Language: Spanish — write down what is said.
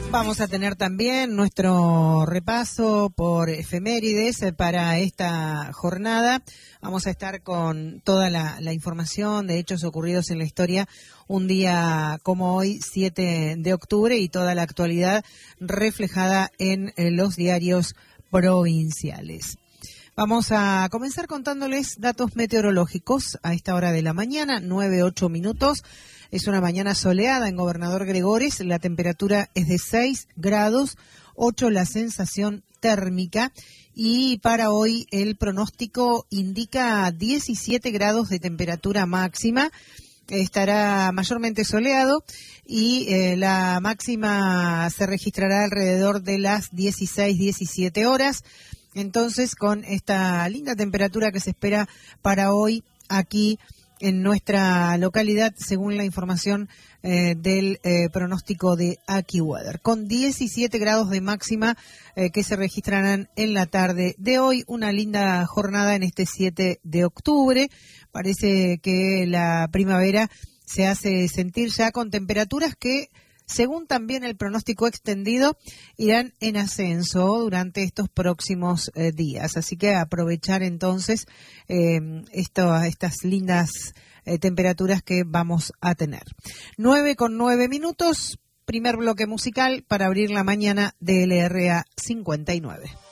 Vamos a tener también nuestro repaso por efemérides para esta jornada. Vamos a estar con toda la información de hechos ocurridos en la historia un día como hoy, 7 de octubre, y toda la actualidad reflejada en los diarios provinciales. Vamos a comenzar contándoles datos meteorológicos a esta hora de la mañana, 9:08 minutos. Es una mañana soleada en Gobernador Gregores, la temperatura es de 6 grados, 8 la sensación térmica, y para hoy el pronóstico indica 17 grados de temperatura máxima. Estará mayormente soleado y la máxima se registrará alrededor de las 16, 17 horas. Entonces, con esta linda temperatura que se espera para hoy aquí en nuestra localidad, según la información del pronóstico de AccuWeather, con 17 grados de máxima que se registrarán en la tarde de hoy. Una linda jornada en este 7 de octubre. Parece que la primavera se hace sentir ya con temperaturas que, según también el pronóstico extendido, irán en ascenso durante estos próximos días. Así que aprovechar entonces estas lindas temperaturas que vamos a tener. 9:09 minutos, primer bloque musical para abrir la mañana de LRA 59.